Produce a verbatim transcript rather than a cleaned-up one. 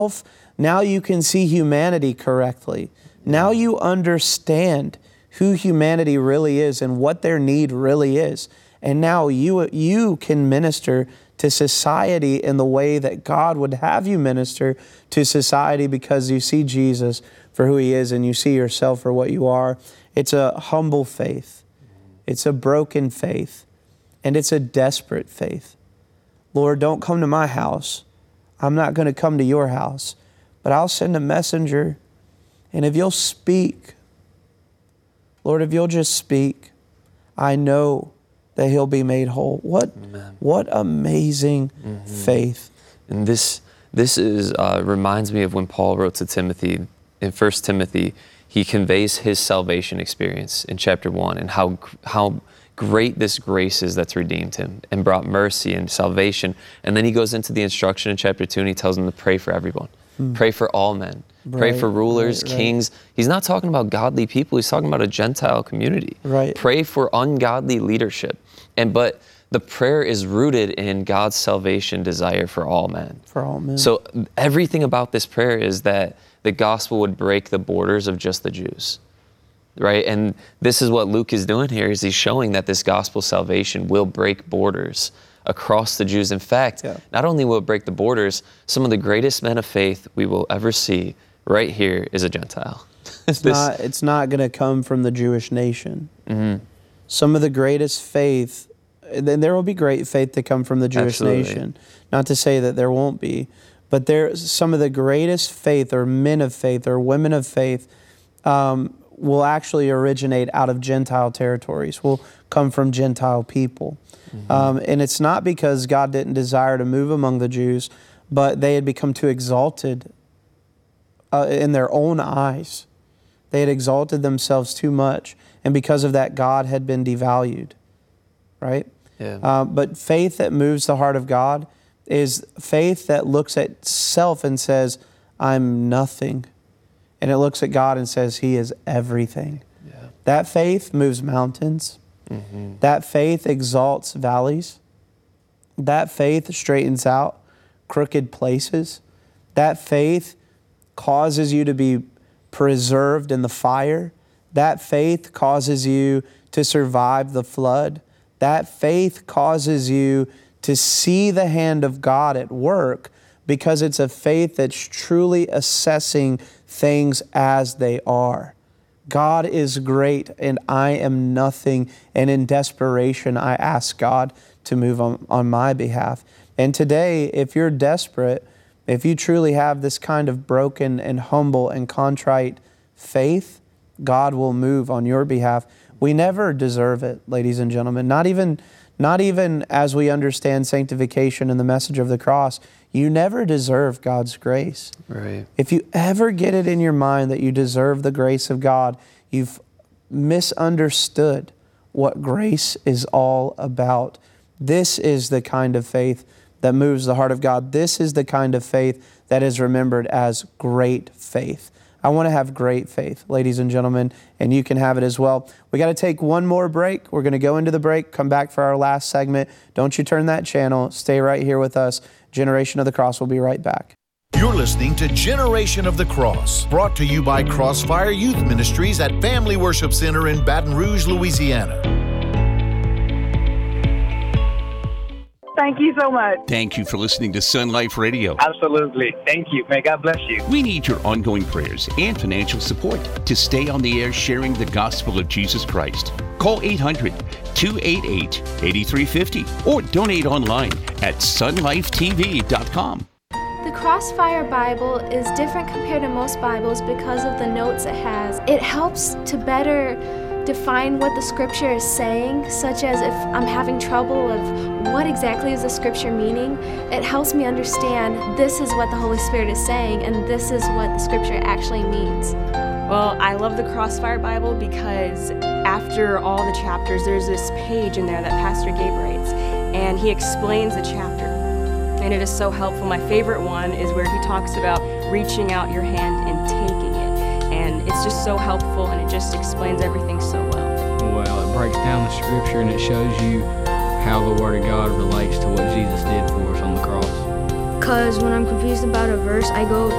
Now you can see humanity correctly. Now you understand who humanity really is and what their need really is. And now you, you can minister to society in the way that God would have you minister to society, because you see Jesus for who He is and you see yourself for what you are. It's a humble faith. It's a broken faith. And it's a desperate faith. Lord, don't come to my house. I'm not going to come to your house, but I'll send a messenger. And if you'll speak, Lord, if you'll just speak, I know that he'll be made whole. What, Amen. What amazing mm-hmm. faith. And this this is uh, reminds me of when Paul wrote to Timothy. In First Timothy, he conveys his salvation experience in chapter one and how how great this grace is that's redeemed him and brought mercy and salvation. And then he goes into the instruction in chapter two and he tells them to pray for everyone. Mm. Pray for all men. Right, pray for rulers, right, right. kings. He's not talking about godly people. He's talking about a Gentile community. Right. Pray for ungodly leadership. And but the prayer is rooted in God's salvation desire for all men. For all men. So everything about this prayer is that the gospel would break the borders of just the Jews. Right? And this is what Luke is doing here, is he's showing that this gospel salvation will break borders across the Jews. In fact, yeah. not only will it break the borders, some of the greatest men of faith we will ever see right here is a Gentile. It's this, not, it's not going to come from the Jewish nation. Mm-hmm. Some of the greatest faith, then there will be great faith to come from the Jewish Absolutely. nation. Not to say that there won't be, but there some of the greatest faith, or men of faith, or women of faith, um, will actually originate out of Gentile territories, will come from Gentile people. Mm-hmm. Um, and it's not because God didn't desire to move among the Jews, but they had become too exalted uh, in their own eyes. They had exalted themselves too much, and because of that, God had been devalued, right? Yeah. Uh, but faith that moves the heart of God is faith that looks at self and says, I'm nothing. And it looks at God and says, He is everything. Yeah. That faith moves mountains. Mm-hmm. That faith exalts valleys. That faith straightens out crooked places. That faith causes you to be preserved in the fire. That faith causes you to survive the flood. That faith causes you to see the hand of God at work, because it's a faith that's truly assessing things as they are. God is great and I am nothing, and in desperation I ask God to move on, on my behalf. And today, if you're desperate, if you truly have this kind of broken and humble and contrite faith, God will move on your behalf. We never deserve it, ladies and gentlemen. Not even, not even as we understand sanctification and the message of the cross. You never deserve God's grace. Right. If you ever get it in your mind that you deserve the grace of God, you've misunderstood what grace is all about. This is the kind of faith that moves the heart of God. This is the kind of faith that is remembered as great faith. I want to have great faith, ladies and gentlemen, and you can have it as well. We got to take one more break. We're going to go into the break, come back for our last segment. Don't you turn that channel. Stay right here with us. Generation of the Cross will be right back. You're listening to Generation of the Cross, brought to you by Crossfire Youth Ministries at Family Worship Center in Baton Rouge, Louisiana. Thank you so much. Thank you for listening to Sun Life Radio. Absolutely. Thank you. May God bless you. We need your ongoing prayers and financial support to stay on the air sharing the gospel of Jesus Christ. Call eight hundred, two eight eight, eight three five zero or donate online at sun life t v dot com. The Crossfire Bible is different compared to most Bibles because of the notes it has. It helps to better define what the scripture is saying, such as if I'm having trouble of what exactly is the scripture meaning, it helps me understand this is what the Holy Spirit is saying and this is what the scripture actually means. Well, I love the Crossfire Bible because after all the chapters, there's this page in there that Pastor Gabe writes, and he explains the chapter. And it is so helpful. My favorite one is where he talks about reaching out your hand and taking it. And it's just so helpful, and it just explains everything so well. Well, it breaks down the scripture, and it shows you how the Word of God relates to what Jesus did for us on the cross. Because when I'm confused about a verse, I go